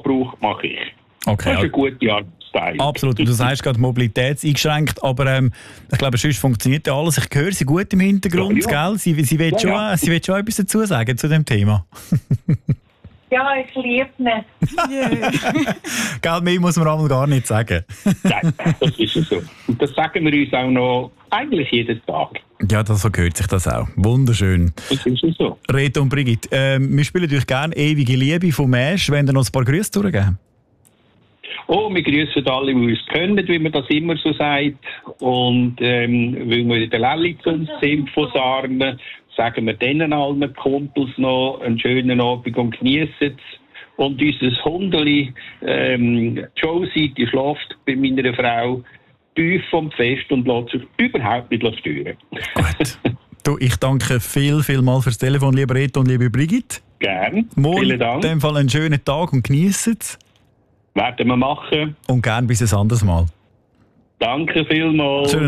braucht, mache ich. Okay, Das ist eine gute Arbeitsteilung. absolut. Und du sagst gerade mobilitätseingeschränkt, aber ich glaube, sonst funktioniert ja alles. Ich höre sie gut im Hintergrund, Ja. gell? Sie will Ja, sie will schon etwas dazu sagen zu dem Thema. Ja, ich liebe ihn. Gell, mehr muss man einmal gar nicht sagen. Nein, das ist ja so. Und das sagen wir uns auch noch eigentlich jeden Tag. Ja, so gehört sich das auch. Wunderschön. Das ist ja so. Reto und Brigitte, wir spielen euch gerne «Ewige Liebe» von Mesch. Wollen ihr noch ein paar Grüße durchgeben? Oh, wir grüßen alle, die uns kennen, wie man das immer so sagt. Und weil wir in der Lellitzung sind von Sarnen, sagen wir denen allen Kumpels noch einen schönen Abend und geniessen es. Und unser Hundeli, Josie, die schläft bei meiner Frau tief vom Fest und lässt sich überhaupt nicht stören. Gut. Du, ich danke vielmals fürs Telefon, lieber Reto und liebe Brigitte. Gern. Morgen Vielen Dank. in dem Fall einen schönen Tag und geniessen es. Werden wir machen. Und gern bis ein anderes Mal. Danke vielmals. Schönen